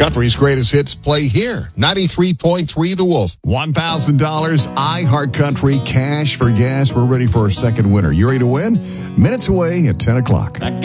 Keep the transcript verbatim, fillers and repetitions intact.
Country's greatest hits play here. ninety-three point three The Wolf. one thousand dollars iHeart Country cash for gas. We're ready for our second winner. You ready to win? Minutes away at ten o'clock.